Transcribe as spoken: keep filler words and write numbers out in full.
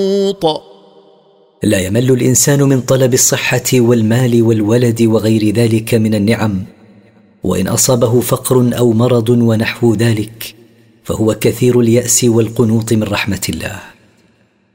لا يمل الإنسان من طلب الصحة والمال والولد وغير ذلك من النعم، وإن أصابه فقر أو مرض ونحو ذلك فهو كثير اليأس والقنوط من رحمة الله.